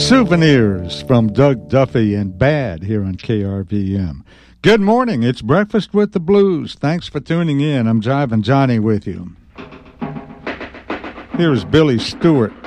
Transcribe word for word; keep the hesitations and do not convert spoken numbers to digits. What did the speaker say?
Souvenirs from Doug Duffy and Bad here on K R V M. Good morning. It's Breakfast with the Blues. Thanks for tuning in. I'm Jivin' Johnny with you. Here's Billy Stewart.